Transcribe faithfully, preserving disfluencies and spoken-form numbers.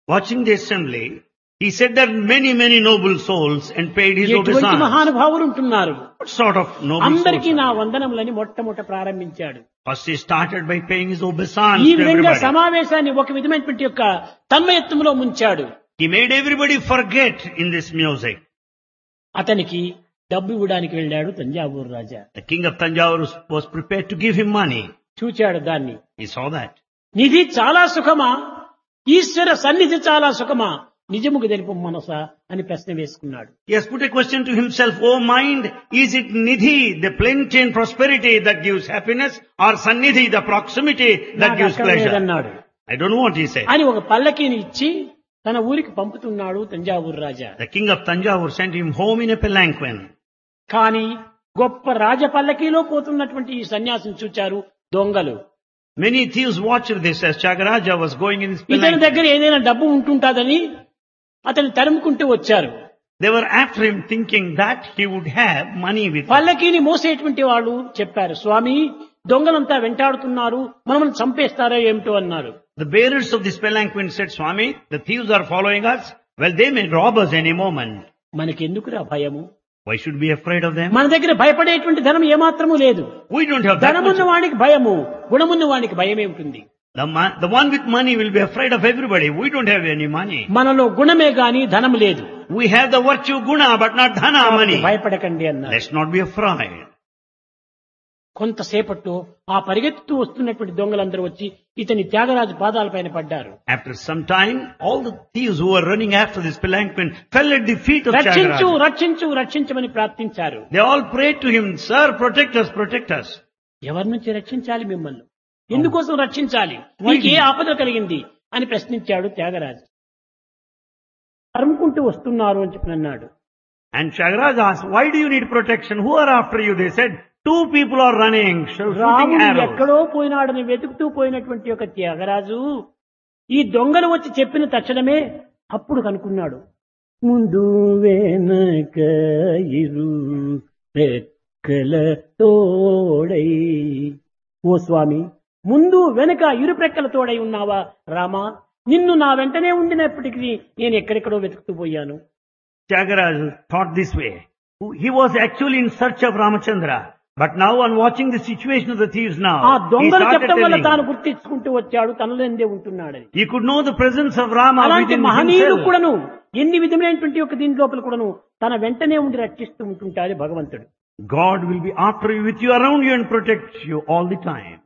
Watching the assembly, he said that many, many noble souls and paid his ఎటువంటి obeisance. మహానుభావులు ఉంటున్నారు. What sort of noble అందరికీ souls? నా are there? వందనములని మొట్టమొదట ప్రారంభించాడు. First he started by paying his obeisance ఈ to విధంగా everybody. సమావేశాన్ని ఒక విధమైనటువంటి యొక్క తన్మయత్వంలో ముంచాడు. He made everybody forget in this music. అతనికి డబ్బు ఇవ్వడానికి వెళ్ళాడు తంజావూరు రాజా. The king of Tanjavur was prepared to give him money. చూచాడు దాన్ని. He saw that. నిధి చాలా సుఖమా, ఈశ్వర సన్నిధి చాలా సుఖమా, నిజముకు తెలుపు మనసా అని ప్రశ్న వేసుకున్నాడు. He has put a question to himself, oh mind, is it Nidhi, the plenty and prosperity that gives happiness, or Sannidhi, the proximity that నాకు gives అక్కడ pleasure? లేదన్నాడు I don't know what he said. అని ఒక పల్లకీని ఇచ్చి తన ఊరికి పంపుతున్నాడు తంజావూరు రాజా. The king of Tanjavur sent him home in a palanquin. కానీ గొప్ప రాజ పల్లకీలో పోతున్నటువంటి ఈ సన్యాసిని చూచారు దొంగలు. Many thieves watched this as Chagaraja was going in his ఇతని palanquin. దగ్గర ఏదైనా డబ్బు ఉంటుంటాదని అతన్ని తరుముకుంటూ వచ్చారు. They were after him thinking that he would have money with him. పల్లకీని మోసేటువంటి వాళ్ళు చెప్పారు, స్వామి దొంగలంతా వెంటాడుతున్నారు, మనల్ని చంపేస్తారో ఏమిటో అన్నారు. The bearers of this palanquin said, Swami, the thieves are following us. Well, they may rob us any moment. మనకెందుకురా భయము? Why should we be afraid of them? మన దగ్గర భయపడేటువంటి ధనం ఏమాత్రము లేదు. We don't have that ధనమున్న much. వాడికి భయము, గుణమున్న వాడికి భయమే ఉంటుంది. The, ma- the one with money will be afraid of everybody. We don't have any money. మనలో గుణమే గాని ధనం లేదు. We have the virtue guna, but not dhana money. భయపడకండి అన్నారు. Let's not be afraid. కొంతసేపట్లో ఆ పరిగెత్తుతూ వస్తున్నటువంటి దొంగలందరూ వచ్చి ఇతని త్యాగరాజు పాదాలపైన పడ్డారు. After some time, all the thieves who were running after this palanquin fell at the feet of రక్షించు Chagaraja. రక్షించు రక్షించమని ప్రార్థించారు. They all prayed to him, Sir, protect us, protect us. ఎవరి నుంచి రక్షించాలి మిమ్మల్ని? ఎందుకోసం రక్షించాలి? Why నీకు ఏ did- ఆపద కలిగింది అని ప్రశ్నించాడు త్యాగరాజు. తరుముకుంటూ వస్తున్నారు అని చెప్పి అన్నాడు. And Chagaraja asked, why do you need protection? Who are after you? They said, two people are running, shooting రాముడు arrows. ఎక్కడో పోయినాడని వెతుకుతూ పోయినటువంటి ఒక త్యాగరాజు ఈ దొంగలు వచ్చి చెప్పిన తక్షణమే అప్పుడు కనుక్కున్నాడు. ముందు వెనక ఇరు రెక్కల తోడై, ఓ స్వామి ముందు వెనక ఇరు రెక్కల తోడై ఉన్నావా రామా? నిన్ను నా వెంటనే ఉండినప్పటికీ నేను ఎక్కడెక్కడో వెతుకుతూ పోయాను. Chagaraja thought this way. He was actually in search of Ramachandra. But now on watching the situation of the thieves ఆ now, he దొంగలు started చెప్పడం వల్ల తాను telling. గుర్తించుకుంటూ వచ్చాడు తనలోందే ఉంటున్నాడని. He could know the presence of Rama అలాంటి within మహనీయులు himself. కూడాను ఎన్ని విధమైనటువంటి ఒక దీని లోపల కూడాను తన వెంటనే ఉండి రక్షిస్తూ ఉంటుంటాడు భగవంతుడు. God will be after you, with you, around you, and protect you all the time.